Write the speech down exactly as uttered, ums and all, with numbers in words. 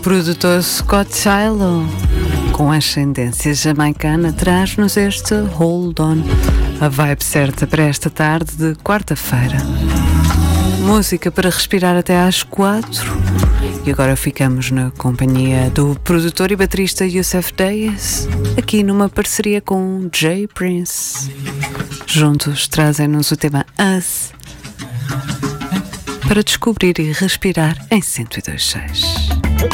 Produtor Scott Shiloh, com ascendência jamaicana, traz-nos este Hold On, a vibe certa para esta tarde de quarta-feira. Música para respirar até às quatro. E agora ficamos na companhia do produtor e baterista Yusef Dayes, aqui numa parceria com Jay Prince. Juntos trazem-nos o tema Us, para descobrir e respirar em cento e dois ponto seis.